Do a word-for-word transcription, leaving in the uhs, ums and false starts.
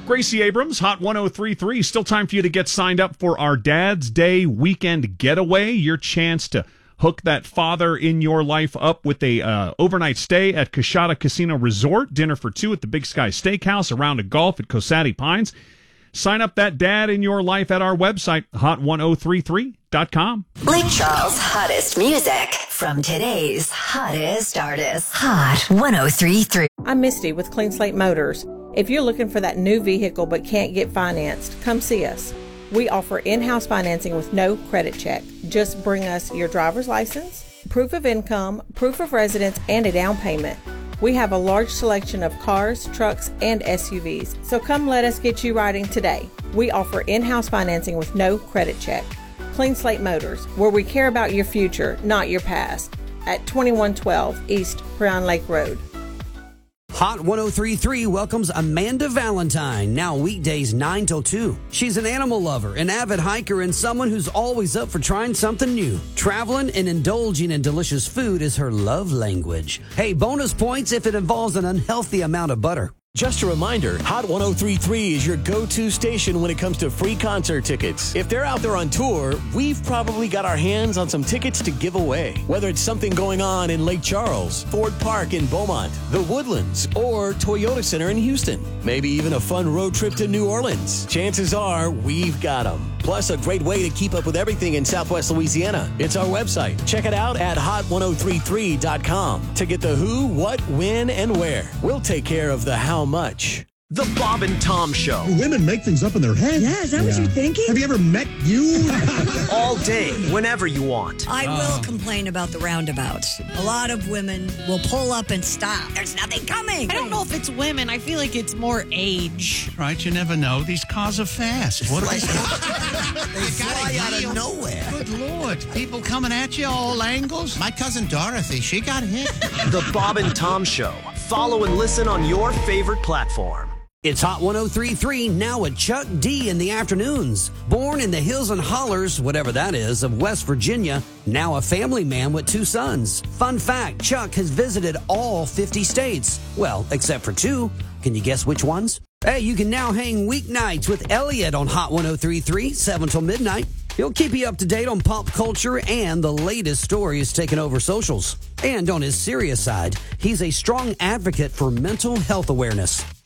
Gracie Abrams, Hot one oh three point three. Still time for you to get signed up for our Dad's Day weekend getaway. Your chance to hook that father in your life up with a uh, overnight stay at Coshada Casino Resort, dinner for two at the Big Sky Steakhouse, a round of golf at Cosati Pines. Sign up that dad in your life at our website, hot ten thirty-three dot com. Lake Charles' hottest music from today's hottest artists. Hot ten thirty-three. I'm Misty with Clean Slate Motors. If you're looking for that new vehicle but can't get financed, come see us. We offer in-house financing with no credit check. Just bring us your driver's license, proof of income, proof of residence, and a down payment. We have a large selection of cars, trucks, and S U Vs, so come let us get you riding today. We offer in-house financing with no credit check. Clean Slate Motors, where we care about your future, not your past. At twenty-one twelve East Crown Lake Road. Hot ten thirty-three welcomes Amanda Valentine, now weekdays nine till two. She's an animal lover, an avid hiker, and someone who's always up for trying something new. Traveling and indulging in delicious food is her love language. Hey, bonus points if it involves an unhealthy amount of butter. Just a reminder, Hot ten thirty-three is your go-to station when it comes to free concert tickets. If they're out there on tour, we've probably got our hands on some tickets to give away. Whether it's something going on in Lake Charles, Ford Park in Beaumont, the Woodlands, or Toyota Center in Houston. Maybe even a fun road trip to New Orleans. Chances are we've got them. Plus, a great way to keep up with everything in Southwest Louisiana. It's our website. Check it out at hot ten thirty-three dot com to get the who, what, when, and where. We'll take care of the how much. The Bob and Tom Show. Women make things up in their head. Yeah, is that yeah. what you're thinking? Have you ever met you? All day, whenever you want. I oh. will complain about the roundabouts. A lot of women will pull up and stop. There's nothing coming. I don't know if it's women. I feel like it's more age. Right, you never know. These cars are fast. What are they fly out of nowhere. Good Lord. People coming at you all angles. My cousin Dorothy, she got hit. The Bob and Tom Show. Follow and listen on your favorite platform. It's Hot ten thirty-three, now with Chuck D in the afternoons. Born in the hills and hollers, whatever that is, of West Virginia, now a family man with two sons. Fun fact, Chuck has visited all fifty states. Well, except for two. Can you guess which ones? Hey, you can now hang weeknights with Elliot on Hot ten thirty-three, seven till midnight. He'll keep you up to date on pop culture and the latest stories taking over socials. And on his serious side, he's a strong advocate for mental health awareness.